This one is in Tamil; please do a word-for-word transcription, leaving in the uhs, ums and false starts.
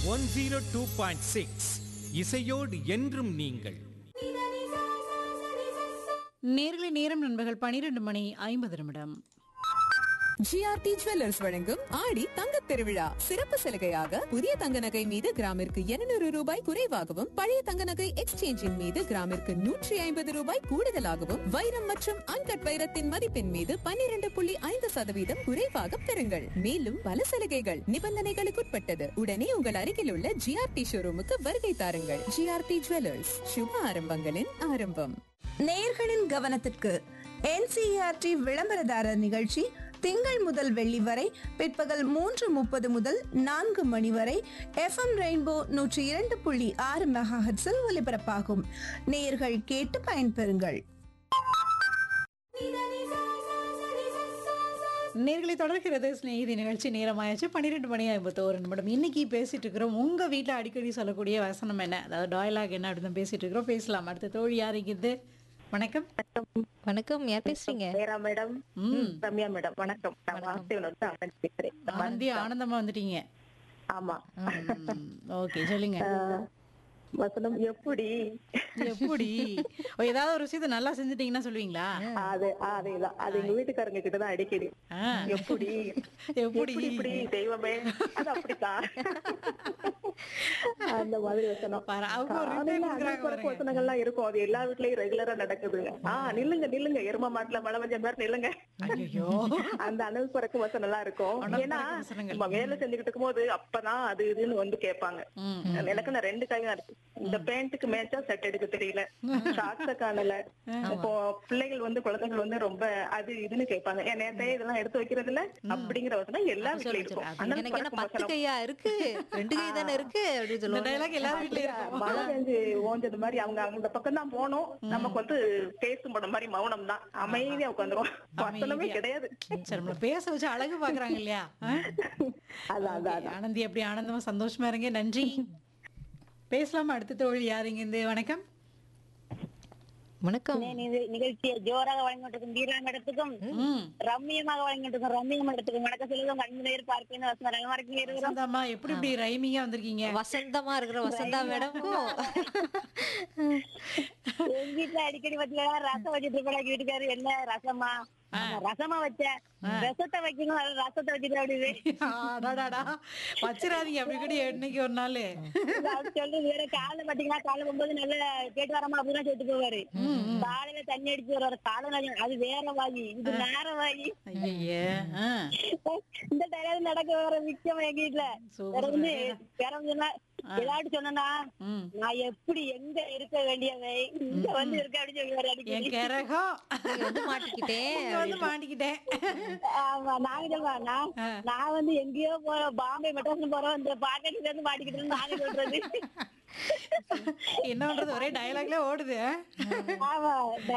One zero two point six இசையோடு என்றும் நீங்கள். நேர்களை நேரம் நண்பர்கள் பனிரெண்டு மணி ஐம்பது நிமிடம். ஜிஆர்டி ஜுவல்லர்ஸ் வழங்கும் ஆடி தங்க திருவிழா சிறப்பு சலுகையாக புதிய தங்க நகை மீது கிராமிற்கு இருநூறு ரூபாய் குறைவாகவும் பழைய தங்க நகை எக்ஸ்சேஞ்சின் மீது கிராமிற்கு நூற்றி ஐம்பது ரூபாய் கூடுதலாகவும் வைரம் மற்றும் அன்கட் வைரத்தின் மதிப்பின் மீது பன்னிரண்டு புள்ளி ஐந்து சதவீதம் குறைவாக பெறுங்கள். மேலும் பல சலுகைகள் நிபந்தனைகளுக்குட்பட்டது. உடனே உங்கள் அருகில் உள்ள ஜிஆர்டி ஷோரூமுக்கு வருகை தாருங்கள். ஜிஆர்டி ஜுவல்லர்ஸ், சுப ஆரம்பங்களின் ஆரம்பம். நேயர்களின் கவனத்திற்கு என்சிஇஆர்டி விளம்பரதாரர் நிகழ்ச்சி திங்கள் முதல் வெள்ளி வரை பிற்பகல் மூன்று முப்பது முதல் நான்கு மணி வரை எஃப்எம் ரெயின்போ நூற்றி இரண்டு புள்ளி ஆறு மெகாஹெர்ட்ஸில் ஒலிபரப்பாகும். நேயர்கள் கேட்டு பயன்பெறுங்கள். நேர்களை தொடர்கிறது ஸ்நேகிதி நிகழ்ச்சி. நேரமாயாச்சு பன்னிரெண்டு மணி ஐம்பத்தோரு நிமிடம். இன்னைக்கு பேசிட்டு இருக்கிறோம் உங்க வீட்டில் அடிக்கடி சொல்லக்கூடிய வசனம் என்ன, அதாவது டயலாக் என்ன அப்படின்னு பேசிட்டு இருக்கிறோம். பேசலாம். அடுத்த தோழி யாருங்கிறது? வணக்கம். வணக்கம், யார் பேசுறீங்க? மேரா மேடம். ம் ரம்யா மேடம். வணக்கம். நான் வாசுதேவன் வந்து ஆனந்த் பேசுறேன். ஆனந்தி, ஆனந்தமா வந்துட்டீங்க. ஆமா. ஓகே, சொல்லுங்க. வசனம் எப்படி எப்படி ஓ, ஏதாவது ஒரு விஷயத்தை நல்லா செஞ்சுட்டீங்கன்னா சொல்லுவீங்களா? அது அதேதான். அது எங்க வீட்டுக்காரங்க கிட்டதான் அடிக்கடி எப்படி எப்படி இப்படி தெய்வமே அது அப்படித்தான் அந்த மாதிரி வசனம். பாரு, அவங்க ஒரு reply கொடுக்குறாங்க பாருங்க. வசனங்கள்லாம் இருக்கும். அது எல்லா வீட்லயும் ரெகுலரா நடக்குது. ஆஹ் நில்லுங்க நில்லுங்க எரும மாட்டுல மழை வஞ்ச மாதிரி நில்லுங்க. ஐயோ, அந்த அனல் பிறக்கு வசனம் எல்லாம் இருக்கும். ஏன்னா நம்ம வேலை செஞ்சுக்கிட்டு இருக்கும் போது அப்பதான் அது இதுன்னு வந்து கேட்பாங்க. எனக்கு நான் ரெண்டு கையும் இருக்கு. இந்த பேண்ட்டுக்கு மேட்சா செட் எடுக்க தெரியல, ஷார்ட்ஸ காணல. இப்போ பிள்ளைகள் வந்து குழந்தைகள் வந்து ரொம்ப அது இதுன்னு கேட்பாங்க. என் நேரத்தையே இதெல்லாம் எடுத்து வைக்கிறதுல அப்படிங்கிற வசனம் எல்லா வீட்லயும் இருக்கும். எனக்கு என்ன பத்து கையா இருக்கு, ரெண்டு கை தானே இருக்கு அப்படின்னு சொல்லுவாங்க. டயலாக் எல்லா வீட்லயும் இருக்கும். மழை பெஞ்சு ஓஞ்சது மாதிரி அவங்க அந்த பக்கம் தான் போனோம். நமக்கு வந்து பேசும் படம் மாதிரி மௌனம் தான், அமைதியா உட்காந்துரும். வசனமே கிடையாது. சரி, நம்மள பேச வச்சு அழகு பாக்குறாங்க இல்லையா? அதான் அதான். ஆனந்தி, அப்படி ஆனந்தமா சந்தோஷமா இருங்க. நன்றி. பேசலாமா? அடுத்த தோழி யாருங்க இருந்து? வணக்கம். வணக்கம். நிகழ்ச்சியை ஜோராக வழங்கிட்டு வீரா மேடத்துக்கும் ரம்மியமாக வழங்கிட்டு ரம்மிய மேடத்துக்கும் வணக்கம் சொல்லுவோம். கண்மணி பார்ப்பேன் வசந்தமா வசந்தாம்மா, எப்படி இப்படி ரைமிங்கா வந்திருக்கீங்க? வசந்தமா இருக்கிற வசந்தா மேடம்க்கும் எங்க வீட்டுல அடிக்கடி பாத்தீங்கன்னா ரசம் வச்சுட்டு இருப்பாங்க வீட்டுக்காரு. என்ன ரசமா? ரசமா வச்ச ரசத்தை வைக்கணும், ரசத்தை வச்சுட்டு அடாடாடா, வச்சிடாதீங்க அப்படி கூட என்னைக்கு ஒரு நாள் சொல்லி வேற. காலை பாத்தீங்கன்னா காலை போகும்போது நல்லா கேட்டு வரமா அப்படிதான் சொல்லிட்டு போவாரு. காலையில தண்ணி அடிச்சு வருவாரு. காலை அது வேற வாங்கி, இது நேர வாங்கி. இந்த டைலாக் நடக்க வேற மிச்சம் எங்க வீட்டுல. வேற வந்து வேற வந்து ஏதாட்டு சொன்னா நான் எப்படி எங்க இருக்க வேண்டியவை இங்க வந்து இருக்க அப்படின்னு சொல்லுவாரு அடிக்கடி. வந்து மாட்டிக்கிட்டேன் வந்து மாட்டிக்கிட்டேன். ஆமா, நாங்க சொல்லுவோம் நான் வந்து எங்கேயோ போறோம், பாம்பே மெட்ராஸ் போறோம், இந்த பாக்கெட்ல இருந்து மாட்டிக்கிட்டு நாங்க சொல்றது. என்ன பண்றது, ஒரே டயலாக்ல ஓடுது. ஆமா.